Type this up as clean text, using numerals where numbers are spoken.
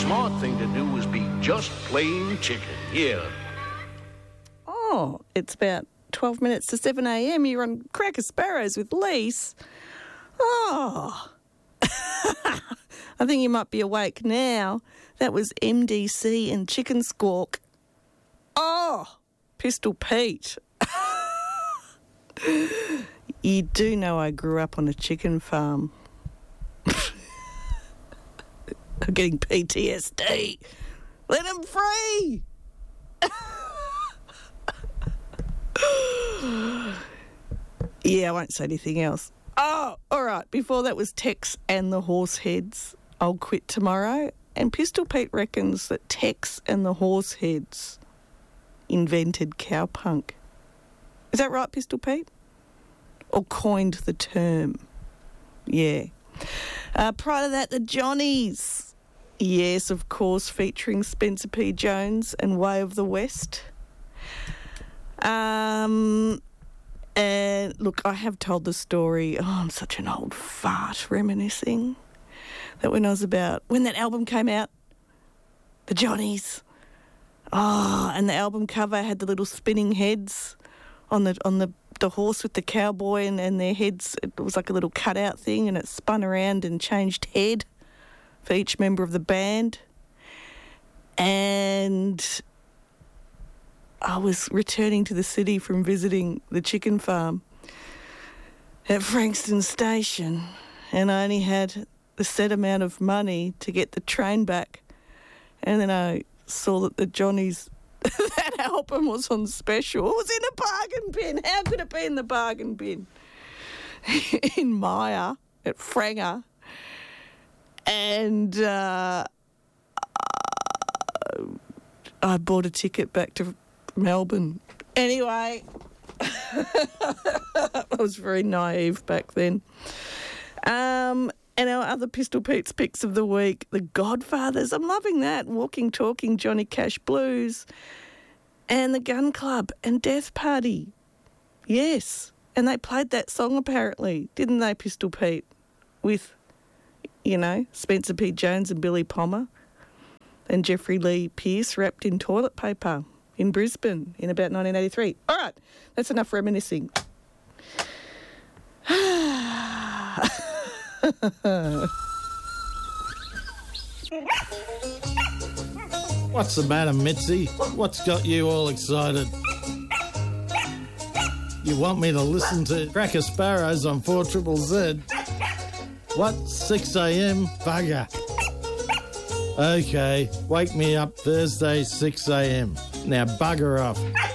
smart thing to do is be just plain chicken. Yeah. Oh, it's about 12 minutes to 7 a.m. You're on Cracker Sparrows with Lise. Oh, I think you might be awake now. That was MDC and Chicken Squawk. Oh, Pistol Pete. You do know I grew up on a chicken farm. I'm getting PTSD. Let him free. Yeah, I won't say anything else. Oh, all right. Before that was Tex and the Horseheads. I'll quit tomorrow. And Pistol Pete reckons that Tex and the Horseheads invented cowpunk. Is that right, Pistol Pete? Or coined the term? Yeah. Prior to that, the Johnnies. Yes, of course, featuring Spencer P. Jones and Way of the West. And look, I have told the story. Oh, I'm such an old fart reminiscing. That when that album came out, the Johnnies. Oh, and the album cover had the little spinning heads on the horse with the cowboy and their heads. It was like a little cutout thing, and it spun around and changed head for each member of the band. And I was returning to the city from visiting the chicken farm at Frankston Station, and I only had the set amount of money to get the train back. And then I saw that the Johnnies, that album was on special. It was in a bargain bin. How could it be in the bargain bin? In Myer at Franger. And I bought a ticket back to Melbourne. Anyway, I was very naive back then. And our other Pistol Pete's picks of the week, The Godfathers. I'm loving that. Walking, Talking, Johnny Cash Blues, and The Gun Club and Death Party. Yes. And they played that song apparently, didn't they, Pistol Pete? With, Spencer P. Jones and Billy Palmer and Jeffrey Lee Pierce wrapped in toilet paper in Brisbane in about 1983. All right, that's enough reminiscing. What's the matter, Mitzi? What's got you all excited? You want me to listen to Cracker Sparrows on 4ZZZ? What? 6 a.m? Bugger. Okay, wake me up Thursday, 6 a.m. Now bugger off.